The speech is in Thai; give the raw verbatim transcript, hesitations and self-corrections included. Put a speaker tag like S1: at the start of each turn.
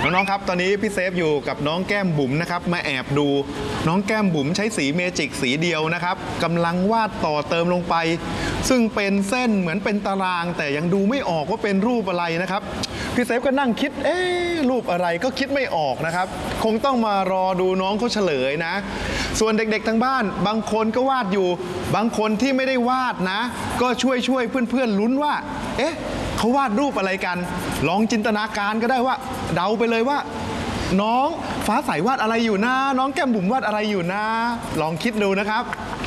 S1: น้องๆครับตอนนี้พี่เซฟอยู่กับน้องแก้มบุ๋มนะครับมาแอบดูน้องแก้มบุ๋มใช้สีเมจิกสีเดียวนะครับกำลังวาดต่อเติมลงไปซึ่งเป็นเส้นเหมือนเป็นตารางแต่ยังดูไม่ออกว่าเป็นรูปอะไรนะครับพี่เซฟก็นั่งคิดเอ๊ะรูปอะไรก็คิดไม่ออกนะครับคงต้องมารอดูน้องเขาเฉลยนะส่วนเด็กๆทางบ้านบางคนก็วาดอยู่บางคนที่ไม่ได้วาดนะก็ช่วยช่วยเพื่อนๆลุ้นว่าเอ๊ะเขาวาดรูปอะไรกันลองจินตนาการก็ได้ว่าเดาไปเลยว่าน้องฟ้าใสวาดอะไรอยู่นะน้องแก้มบุ๋มวาดอะไรอยู่นะลองคิดดูนะครับ